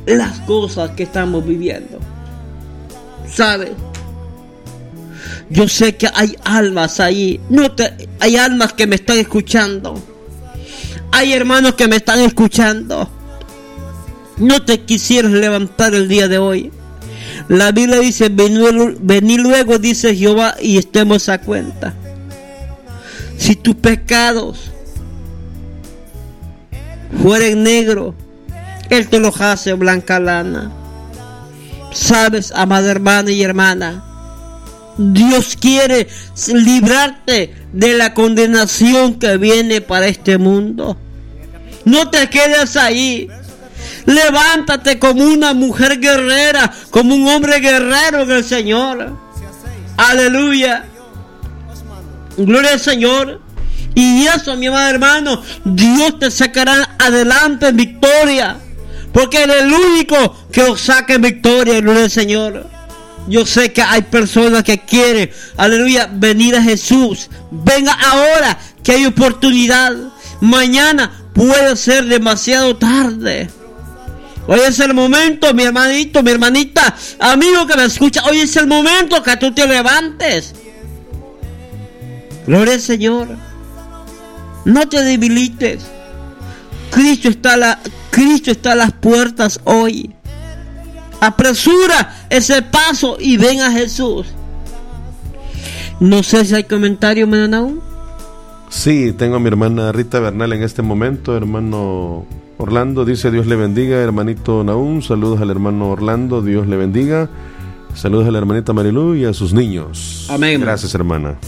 las cosas que estamos viviendo. ¿Sabes? Yo sé que hay almas ahí. Hay almas que me están escuchando. Hay hermanos que me están escuchando. No te quisieras levantar el día de hoy. La Biblia dice: venid luego, dice Jehová, y estemos a cuenta. Si tus pecados fueren negros, Él te los hace blanca lana. Sabes, amada hermana y hermana, Dios quiere librarte de la condenación que viene para este mundo. No te quedes ahí. Levántate como una mujer guerrera, como un hombre guerrero en el Señor. Aleluya. Gloria al Señor. Y eso, mi amado hermano, Dios te sacará adelante en victoria, porque Él es el único que os saca en victoria. Gloria al Señor. Yo sé que hay personas que quieren, aleluya, venir a Jesús. Venga ahora, que hay oportunidad. Mañana puede ser demasiado tarde. Hoy es el momento, mi hermanito, mi hermanita, amigo que me escucha. Hoy es el momento que tú te levantes. Gloria al Señor. No te debilites. Cristo está a las puertas hoy. Apresura ese paso y ven a Jesús. No sé si hay comentarios, Menanaú. Sí, tengo a mi hermana Rita Bernal en este momento. Hermano Orlando dice: Dios le bendiga, hermanito Naúm. Saludos al hermano Orlando, Dios le bendiga. Saludos a la hermanita Marilú y a sus niños. Amén. Gracias, hermana.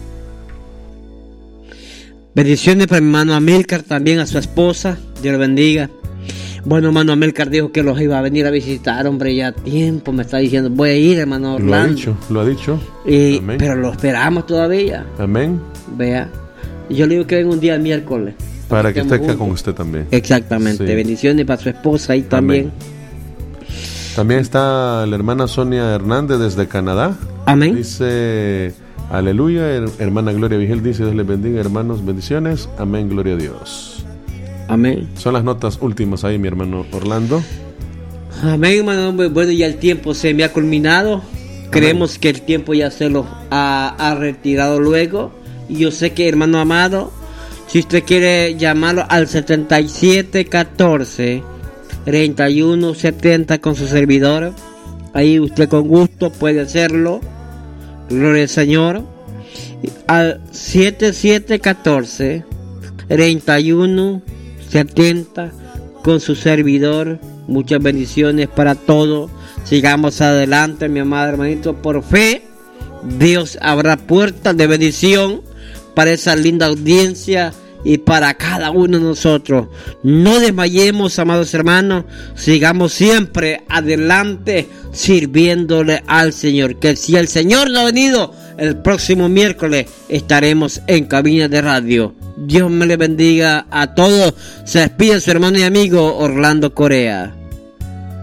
Bendiciones para mi hermano Amílcar, también a su esposa. Dios le bendiga. Bueno, hermano Amílcar dijo que los iba a venir a visitar, hombre, ya tiempo me está diciendo: voy a ir, hermano Orlando. Lo ha dicho. Amén. Pero lo esperamos todavía. Amén. Vea, yo le digo que venga un día el miércoles. Para que esté acá con usted también. Exactamente. Sí. Bendiciones para su esposa ahí también. También está la hermana Sonia Hernández desde Canadá. Amén. Dice: aleluya. Hermana Gloria Vigil dice: Dios les bendiga, hermanos, bendiciones. Amén, gloria a Dios. Amén. Son las notas últimas ahí, mi hermano Orlando. Amén, hermano. Bueno, ya el tiempo se me ha culminado. Amén. Creemos que el tiempo ya se lo ha retirado luego. Y yo sé que, hermano amado, si usted quiere llamarlo al 7714-3170 con su servidor, ahí usted con gusto puede hacerlo. Gloria al Señor. Al 7714-3170 con su servidor. Muchas bendiciones para todos. Sigamos adelante, mi amado hermanito. Por fe, Dios abrirá puertas de bendición para esa linda audiencia y para cada uno de nosotros. No desmayemos, amados hermanos. Sigamos siempre adelante sirviéndole al Señor. Que si el Señor no ha venido, el próximo miércoles estaremos en cabina de radio. Dios me le bendiga a todos. Se despide su hermano y amigo Orlando Corea.